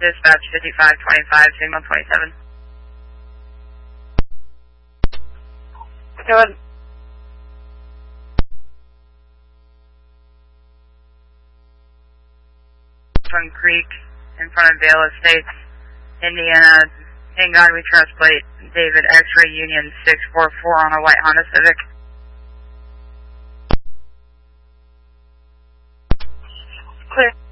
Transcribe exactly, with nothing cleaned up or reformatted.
Dispatch fifty-five twenty-five, signal twenty-seven. Go ahead. From Creek, in front of Vale Estates, Indiana. In God we trust, plate David X-ray Union six four four on a white Honda Civic. Clear.